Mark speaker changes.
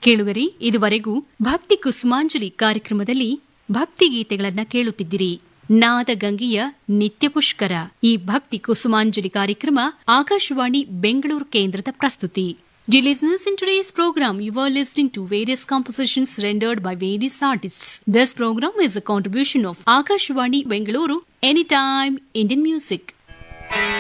Speaker 1: ಕೇಳುಗರಿ, ಇದುವರೆಗೂ ಭಕ್ತಿ ಕುಸುಮಾಂಜಲಿ ಕಾರ್ಯಕ್ರಮದಲ್ಲಿ ಭಕ್ತಿಗೀತೆಗಳನ್ನ ಕೇಳುತ್ತಿದ್ದಿರಿ. ನಾದಗಂಗೆಯ ನಿತ್ಯ ಪುಷ್ಕರ ಈ ಭಕ್ತಿ ಕುಸುಮಾಂಜಲಿ ಕಾರ್ಯಕ್ರಮ ಆಕಾಶವಾಣಿ ಬೆಂಗಳೂರು ಕೇಂದ್ರದ ಪ್ರಸ್ತುತಿ. Dear listeners, in today's program, you were listening to various compositions rendered by various artists. This program is a contribution of Akashvani Bengaluru, Anytime Indian Music.